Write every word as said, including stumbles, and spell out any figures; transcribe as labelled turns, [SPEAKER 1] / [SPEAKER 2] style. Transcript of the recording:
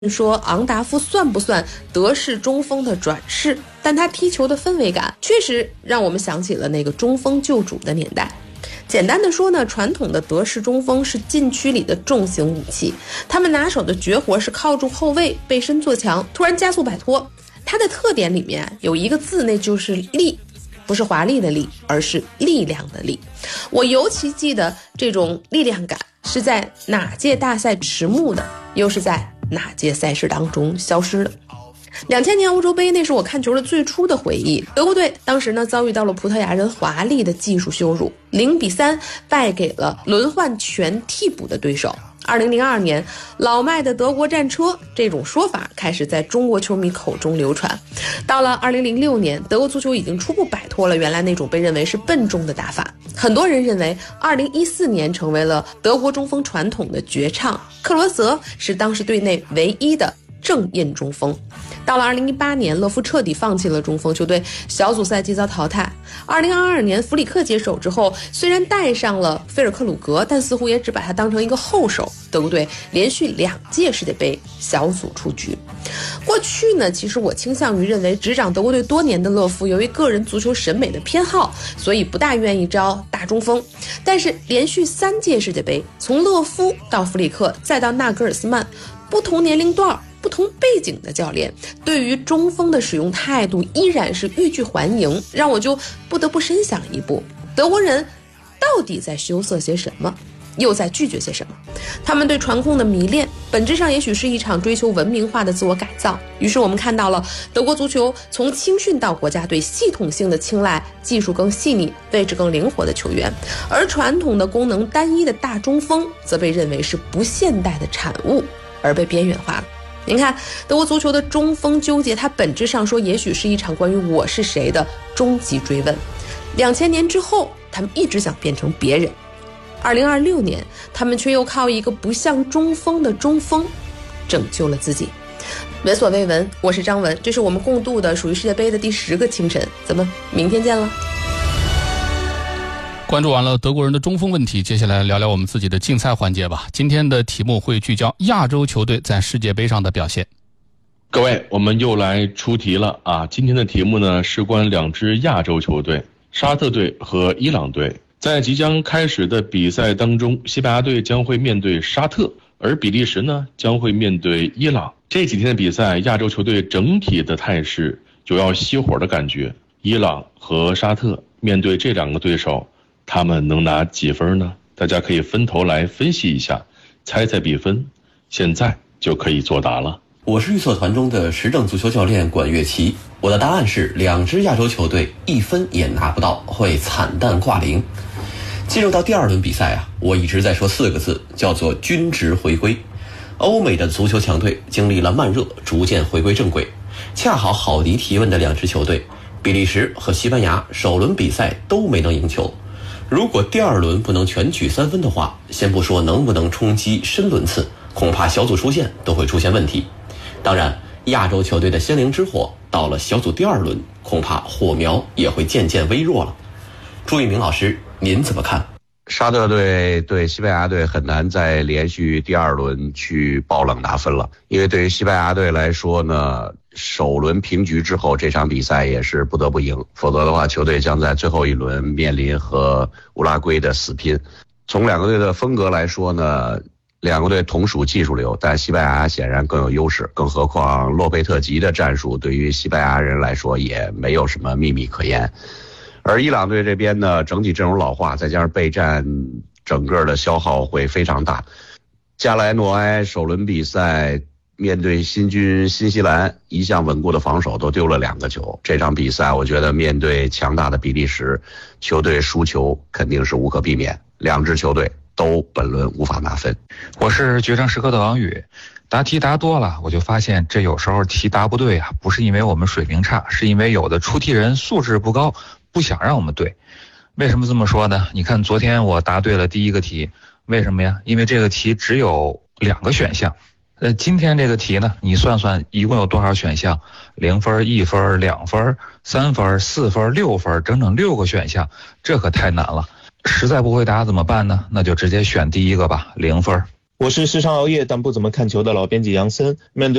[SPEAKER 1] 说昂达夫算不算德式中锋的转世，但他踢球的氛围感确实让我们想起了那个中锋救主的年代。简单的说呢，传统的德式中锋是禁区里的重型武器，他们拿手的绝活是靠住后卫背身做墙，突然加速摆脱。它的特点里面有一个字，那就是力，不是华丽的力，而是力量的力。我尤其记得这种力量感是在哪届大赛迟暮的，又是在哪届赛事当中消失的。两千年欧洲杯，那是我看球的最初的回忆。德国队当时呢遭遇到了葡萄牙人华丽的技术羞辱，零比三败给了轮换全替补的对手。二零零二年，老迈的德国战车这种说法开始在中国球迷口中流传。到了二零零六年，德国足球已经初步摆脱了原来那种被认为是笨重的打法。很多人认为二零一四年成为了德国中锋传统的绝唱，克罗泽是当时队内唯一的正印中锋。到了二零一八年，勒夫彻底放弃了中锋，球队小组赛即遭淘汰。二零二二年，弗里克接手之后，虽然带上了菲尔克鲁格，但似乎也只把他当成一个后手。德国队连续两届世界杯小组出局。过去呢，其实我倾向于认为，执掌德国队多年的勒夫，由于个人足球审美的偏好，所以不大愿意招大中锋。但是连续三届世界杯，从勒夫到弗里克，再到纳格尔斯曼，不同年龄段不同背景的教练对于中锋的使用态度依然是欲拒还迎，让我就不得不深想一步，德国人到底在羞涩些什么，又在拒绝些什么？他们对传控的迷恋，本质上也许是一场追求文明化的自我改造。于是我们看到了德国足球从青训到国家队系统性的青睐技术更细腻、位置更灵活的球员，而传统的功能单一的大中锋则被认为是不现代的产物，而被边缘化了。您看，德国足球的中锋纠结，它本质上说也许是一场关于我是谁的终极追问。两千年之后，他们一直想变成别人。二零二六年，他们却又靠一个不像中锋的中锋拯救了自己。闻所未闻，我是张文，这是我们共度的属于世界杯的第十个清晨，咱们明天见了。
[SPEAKER 2] 关注完了德国人的中锋问题，接下来聊聊我们自己的竞赛环节吧。今天的题目会聚焦亚洲球队在世界杯上的表现。
[SPEAKER 3] 各位，我们又来出题了啊！今天的题目呢，事关两支亚洲球队，沙特队和伊朗队。在即将开始的比赛当中，西班牙队将会面对沙特，而比利时呢将会面对伊朗。这几天的比赛，亚洲球队整体的态势有要熄火的感觉。伊朗和沙特面对这两个对手，他们能拿几分呢？大家可以分头来分析一下，猜猜比分，现在就可以作答了。
[SPEAKER 4] 我是预测团中的时政足球教练管乐琪，我的答案是两支亚洲球队一分也拿不到，会惨淡挂零。进入到第二轮比赛啊，我一直在说四个字，叫做均值回归。欧美的足球强队经历了慢热，逐渐回归正轨。恰好郝迪提问的两支球队，比利时和西班牙首轮比赛都没能赢球。如果第二轮不能全取三分的话，先不说能不能冲击深轮次，恐怕小组出线都会出现问题。当然，亚洲球队的鲜灵之火到了小组第二轮，恐怕火苗也会渐渐微弱了。朱一鸣老师，您怎么看？
[SPEAKER 5] 沙特队对西班牙队很难再连续第二轮去爆冷拿分了，因为对于西班牙队来说呢，首轮平局之后，这场比赛也是不得不赢，否则的话，球队将在最后一轮面临和乌拉圭的死拼。从两个队的风格来说呢，两个队同属技术流，但西班牙显然更有优势，更何况洛佩特吉的战术对于西班牙人来说也没有什么秘密可言。而伊朗队这边呢，整体阵容老化，再加上备战，整个的消耗会非常大。加莱诺埃首轮比赛面对新军新西兰，一向稳固的防守都丢了两个球。这场比赛我觉得面对强大的比利时，球队输球肯定是无可避免，两支球队都本轮无法拿分。
[SPEAKER 6] 我是决胜时刻的王宇，答题答多了，我就发现这有时候题答不对啊，不是因为我们水平差，是因为有的出题人素质不高，不想让我们对。为什么这么说呢？你看昨天我答对了第一个题，为什么呀？因为这个题只有两个选项。呃，今天这个题呢，你算算一共有多少选项？零分、一分、两分、三分、四分、六分，整整六个选项，这可太难了。实在不会答怎么办呢？那就直接选第一个吧，零分。
[SPEAKER 7] 我是时常熬夜但不怎么看球的老编辑杨森。面对